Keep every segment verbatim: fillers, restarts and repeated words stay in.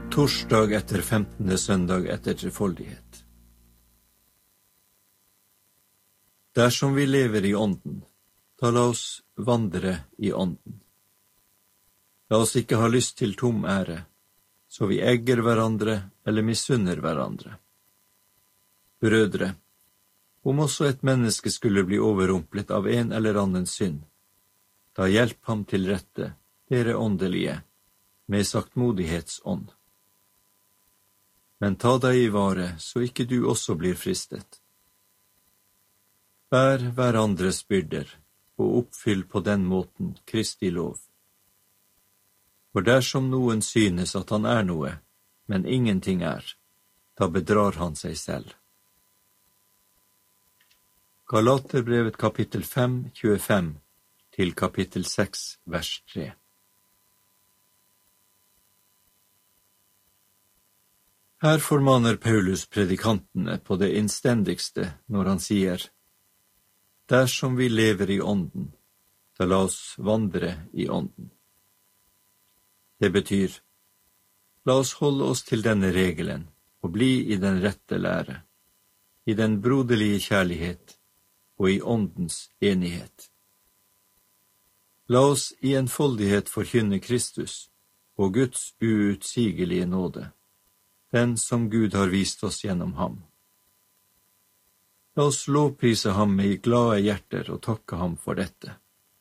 Torsdag etter femtende søndag etter trefoldighet. Dersom vi lever i ånden, da la oss vandre i ånden. La oss ikke ha lyst til tom ære, så vi egger hverandre eller misunner hverandre. Brødre, om også et menneske skulle bli overrumplet av en eller annen synd, da hjelp ham til rette, dere åndelige, med saktmodighetsånd. Men ta deg i vare, så ikke du også blir fristet. Bær hverandres byrder, og oppfyll på den måten Kristi lov. For dersom noen synes at han er noe, men ingenting er, da bedrar han seg selv. Galaterbrevet kapittel fem, tjuefem til kapittel seks, vers tre. Her formaner Paulus predikantene på det innstendigste når han sier: Dersom vi lever i ånden, da la oss vandre i ånden. Det betyr, la oss holde oss til denne regelen og bli i den rette lære, i den broderlige kjærlighet og i åndens enighet. La oss i enfoldighet forkynne Kristus og Guds uutsigelige nåde, den som Gud har vist oss gjennom ham. La oss lovprise ham med glade hjerter og takke ham for dette.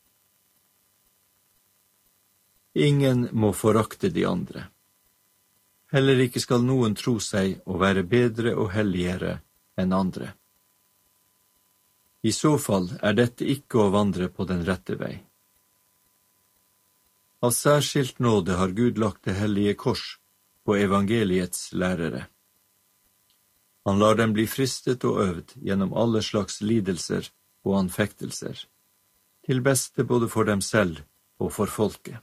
Ingen må forakte de andre. Heller ikke skal noen tro seg å være bedre og helligere enn andre. I så fall er dette ikke å vandre på den rette vei. Av særskilt nåde har Gud lagt det hellige kors på evangeliets lærere. Han lar dem bli fristet og øvd gjennom alle slags lidelser og anfektelser, til beste både for dem selv og for folket.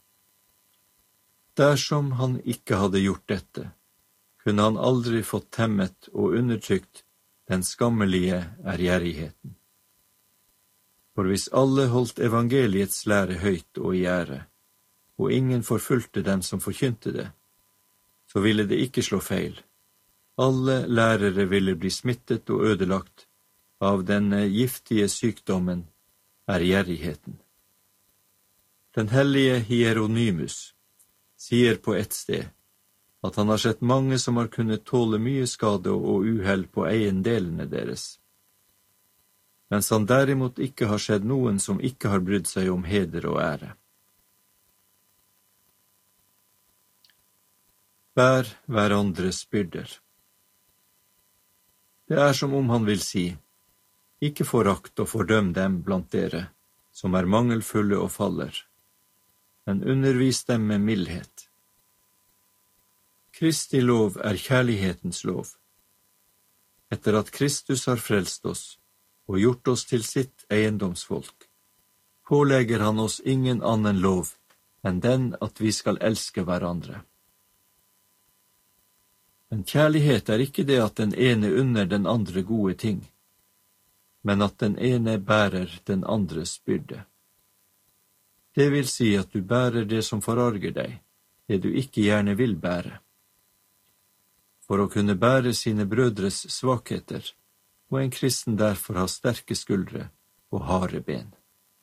Dersom han ikke hadde gjort dette, kunne han aldri fått temmet og undertrykt den skammelige ærgjerrigheten. For hvis alle holdt evangeliets lære høyt og i ære, og ingen forfulgte dem som forkynte det, så ville det ikke slå feil. Alle lærere ville bli smittet og ødelagt av denne giftige sykdommen, ærgjerrigheten. Den hellige Hieronymus sier på et sted at han har sett mange som har kunnet tåle mye skade og uhell på eiendelene deres, mens han derimot ikke har sett noen som ikke har brydd seg om heder og ære. Bær hverandres byrder. Det er som om han vil si, ikke forakt og fordøm dem blant dere, som er mangelfulle og faller, men undervis dem med mildhet. Kristi lov er kjærlighetens lov. Etter at Kristus har frelst oss og gjort oss til sitt eiendomsfolk, pålegger han oss ingen annen lov enn den at vi skal elske hverandre. Men kjærlighet er ikke det at den ene unner den andre gode ting, men at den ene bærer den andres byrde. Det vil si at du bærer det som forarger deg, det du ikke gjerne vil bære. For å kunne bære sine brødres svakheter, må en kristen derfor ha sterke skuldre og harde ben.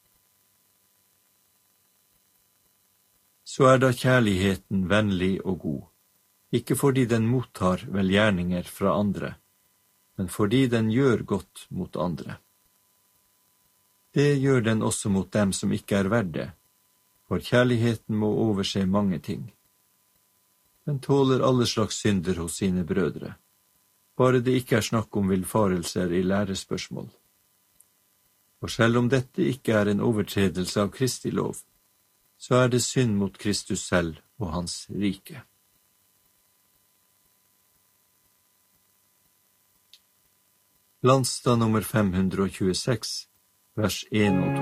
Så er da kjærligheten vennlig og god, ikke fordi den mottar velgjerninger fra andre, men fordi den gjør godt mot andre. Det gjør den også mot dem som ikke er verd det, for kjærligheten må overse mange ting. Den tåler alle slags synder hos sine brødre, bare det ikke er snakk om villfarelser i lærespørsmål. For selv om dette ikke er en overtredelse av Kristi lov, så er det synd mot Kristus selv og hans rike. Landstad nummer fem hundre og tjueseks, vers en og to.